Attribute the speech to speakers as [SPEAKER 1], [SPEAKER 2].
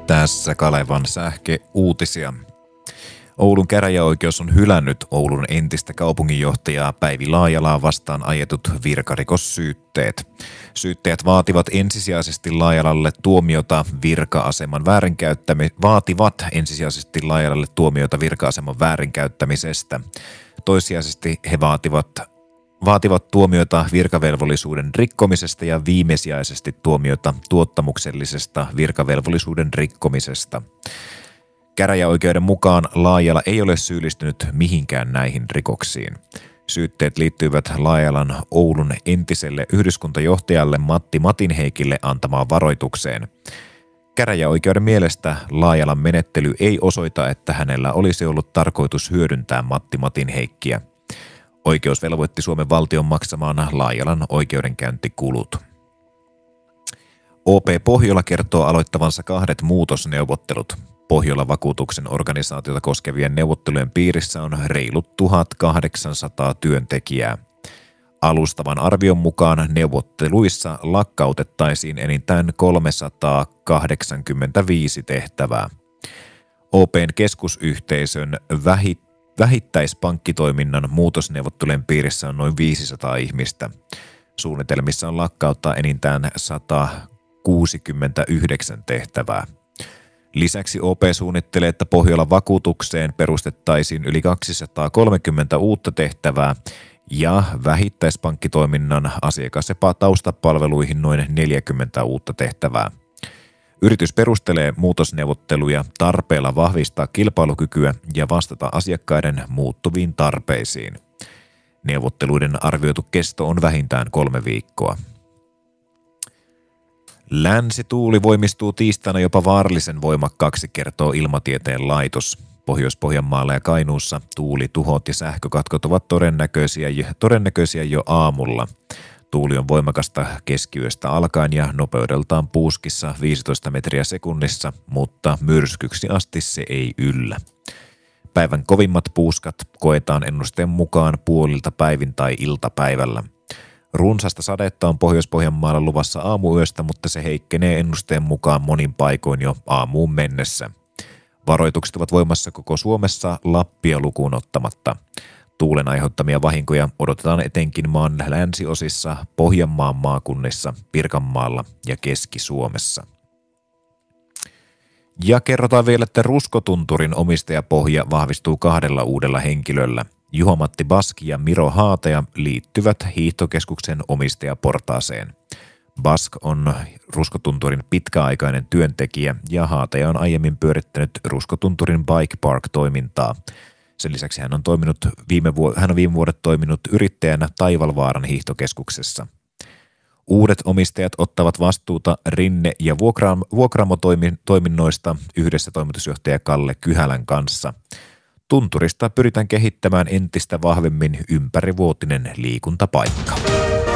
[SPEAKER 1] Tässä Kalevan sähkeuutisia. Oulun käräjäoikeus on hylännyt Oulun entistä kaupunginjohtajaa Päivi Laajalaa vastaan ajetut virkarikossyytteet. Syyttäjät vaativat ensisijaisesti Laajalalle tuomiota virka-aseman väärinkäyttämisestä. Toissijaisesti he vaativat tuomiota virkavelvollisuuden rikkomisesta ja viimesijaisesti tuomiota tuottamuksellisesta virkavelvollisuuden rikkomisesta. Käräjäoikeuden mukaan Laajala ei ole syyllistynyt mihinkään näihin rikoksiin. Syytteet liittyvät Laajalan Oulun entiselle yhdyskuntajohtajalle Matti Matinheikille antamaan varoitukseen. Käräjäoikeuden mielestä Laajalan menettely ei osoita, että hänellä olisi ollut tarkoitus hyödyntää Matti Matinheikkiä. Oikeus velvoitti Suomen valtion maksamaan Laajalan oikeudenkäyntikulut. OP Pohjola kertoo aloittavansa 2 muutosneuvottelut. Pohjola-vakuutuksen organisaatiota koskevien neuvottelujen piirissä on reilut 1800 työntekijää. Alustavan arvion mukaan neuvotteluissa lakkautettaisiin enintään 385 tehtävää. OP:n keskusyhteisön vähittäispankkitoiminnan muutosneuvottelujen piirissä on noin 500 ihmistä. Suunnitelmissa on lakkauttaa enintään 169 tehtävää. Lisäksi OP suunnittelee, että Pohjolan vakuutukseen perustettaisiin yli 230 uutta tehtävää ja vähittäispankkitoiminnan asiakas- ja taustapalveluihin noin 40 uutta tehtävää. Yritys perustelee muutosneuvotteluja tarpeella vahvistaa kilpailukykyä ja vastata asiakkaiden muuttuviin tarpeisiin. Neuvotteluiden arvioitu kesto on vähintään 3 viikkoa. Länsituuli voimistuu tiistaina jopa vaarallisen voimakkaaksi, kertoo Ilmatieteen laitos. Pohjois-Pohjanmaalla ja Kainuussa tuulituhot ja sähkökatkot ovat todennäköisiä jo aamulla. Tuuli on voimakasta keskiyöstä alkaen ja nopeudeltaan puuskissa 15 metriä sekunnissa, mutta myrskyksi asti se ei yllä. Päivän kovimmat puuskat koetaan ennusteen mukaan puolilta päivin tai iltapäivällä. Runsasta sadetta on Pohjois-Pohjanmaalla luvassa aamuyöstä, mutta se heikkenee ennusteen mukaan monin paikoin jo aamuun mennessä. Varoitukset ovat voimassa koko Suomessa Lappia lukuun ottamatta. Tuulen aiheuttamia vahinkoja odotetaan etenkin maan länsiosissa, Pohjanmaan maakunnissa, Pirkanmaalla ja Keski-Suomessa. Ja kerrotaan vielä, että Ruskotunturin omistajapohja vahvistuu 2 uudella henkilöllä. Juha-Matti Baski ja Miro Haateja liittyvät hiihtokeskuksen omistajaportaaseen. Bask on Ruskotunturin pitkäaikainen työntekijä ja Haateja on aiemmin pyörittänyt Ruskotunturin Bike Park-toimintaa. Sen lisäksi hän on viime vuodet toiminut yrittäjänä Taivalvaaran hiihtokeskuksessa. Uudet omistajat ottavat vastuuta rinne- ja vuokraamotoiminnoista yhdessä toimitusjohtaja Kalle Kyhälän kanssa. Tunturista pyritään kehittämään entistä vahvemmin ympärivuotinen liikuntapaikka.